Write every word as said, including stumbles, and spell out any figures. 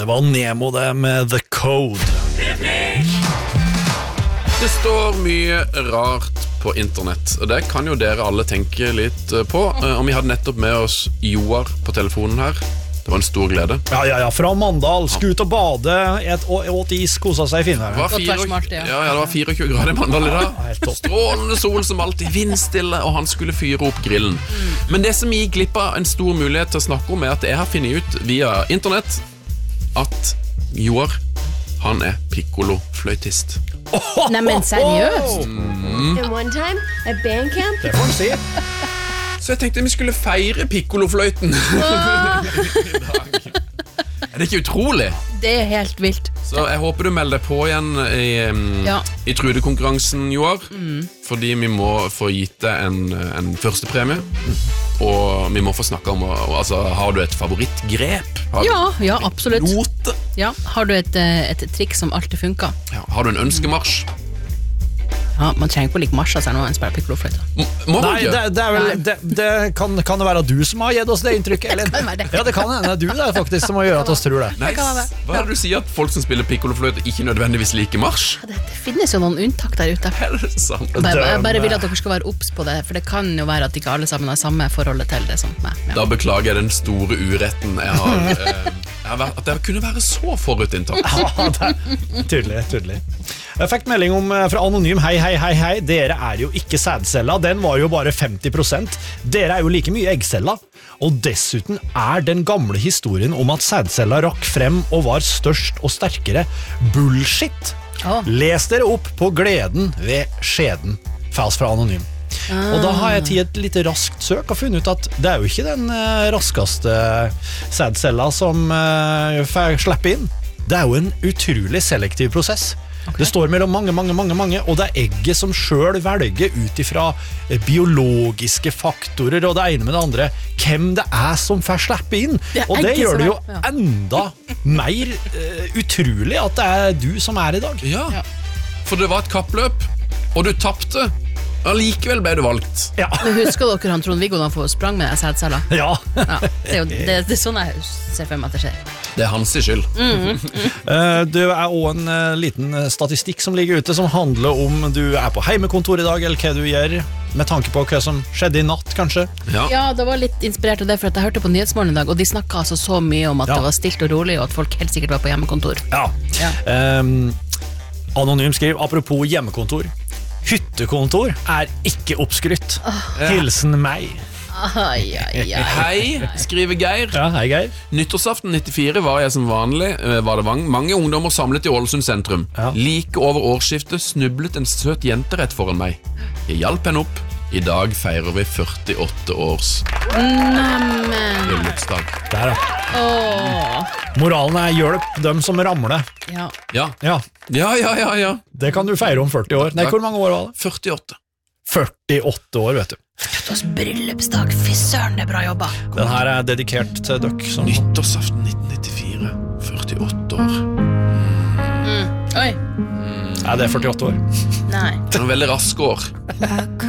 Det var Nemo det med The Code. Det står mye rart på internett, og det kan jo dere alle tenke litt på. Og vi hadde nettopp med oss Joar på telefonen her. Det var en stor glede. Ja, ja, ja, fra Mandal, skulle ut og bade, et, og, åt is, koset seg i finværet. Det var fire, ja, ja, det var fireogtjue grader i Mandal i dag. Strålende sol som alltid, vindstille, og han skulle fyre opp grillen. Men det som gikk glipp av en stor mulighet til å snakke om, er at jeg har funnet ut via internett at Joar, han er piccolo-fløytist. Oh, Nei, men seriøst? Mm. And one time, at bandcamp? Det får han si. Så jeg tenkte vi skulle feire piccolo-fløyten i dag. Er det ikke utrolig? Det er helt vilt. Så jeg håper du melder deg på igjen i, um, ja. i Trude-konkurransen, Joar. Mm. Fordi vi må få gitt deg en, en første premie. Og vi må få snakke om, altså, har du et favorittgrep? Har ja, ja, absolutt. Note? Ja, har du et, et trikk som alltid funker? Ja, har du en ønskemarsj? Ja, man trenger ikke å like marsja seg når man spiller piccolo-fløyte. Nei, det, det er vel det, det kan, kan det være du som har gitt oss det inntrykket? Eller? Det kan være det. Ja, det kan det. Det er du det faktisk som må gjøre at oss tror det. Nei, hva er det du sier at folk som spiller piccolo-fløyte ikke nødvendigvis liker marsj? Det, det finnes jo noen unntak der ute. Er det sant? Bare, jeg bare vil at dere skal være obs på det, for det kan jo være at ikke alle sammen har samme forholdet til det som meg. Ja. Da beklager jeg den store uretten jeg har, eh, jeg har vært, at jeg kunne være så forutinntatt. Ja, det er tydelig, tydelig. Jeg fikk melding om fra Anonym. Hei, hei, hei, hei. Dere er jo ikke sædcella. Den var jo bare femti prosent. Dere er jo like mye eggcella. Og dessuten er den gamle historien om at sædcella rakk frem og var størst og sterkere bullshit. Oh. Les dere opp på gleden ved skjeden. Fals fra Anonym. Ah. Og da har jeg tatt et litt raskt søk og funnet ut at det er jo ikke den uh, raskeste sædcella som uh, får slippe inn. Det er jo en utrolig selektiv prosess. Okay. Det står mellom mange, mange, mange, mange, og det er egget som selv velger ut ifra biologiske faktorer og det ene med det andre, hvem det er som får slippe inn. Det og det gjør det jo ja. enda mer uh, utrolig at det er du som er i dag. Ja, for det var et kappløp, og du tappte. Allikevel ble du valgt. Ja. Men husker dere han Trond-Viggo da han får sprang med sædcella? Ja. ja. Det er jo det, det er sånn jeg ser for meg at det skjer. Det er hans skyld. Mm, mm. uh, Det er også en uh, liten statistikk som ligger ute som handler om du er på heimekontor i dag, eller hva du gjør, med tanke på hva som skjedde i natt, kanskje. Ja, ja det var litt inspirert av det, for at jeg hørte på Nyhetsmorgen i dag, og de snakket altså så mye om at ja. det var stilt og rolig, og at folk helt sikkert var på hjemmekontor. Ja, ja. Um, Anonym skriver, apropos hjemmekontor, hyttekontor er ikke oppskrytt. Oh. Hilsen meg. Ai, ai, ai. Hei, skriver Geir. Ja, hei Geir. Nyttårsaften nittifire var jeg som vanlig, var det mange ungdommer samlet i Ålesund sentrum. Ja. Like over årsskiftet snublet en søt jente rett foran meg. Jeg hjalp henne opp. I dag feirer vi førtiåtte års Neimen bryllupsdag. Der, ja. Åh. Moralen er hjelp dem som ramler. Ja. Ja. Ja. Ja, ja, ja, ja. Det kan du feire om førti år. Nei, hvor mange år var det? førtiåtte. førtiåtte år, vet du. Førtiårs bryllupsdag, fy søren, det er bra jobba. Den her er dedikert til dere som... Nyttårsaften nitten nittifire, førtiåtte år. Mm. Oi. Mm. Nei, det er førtiåtte år. Nei. Det er en veldig rask år.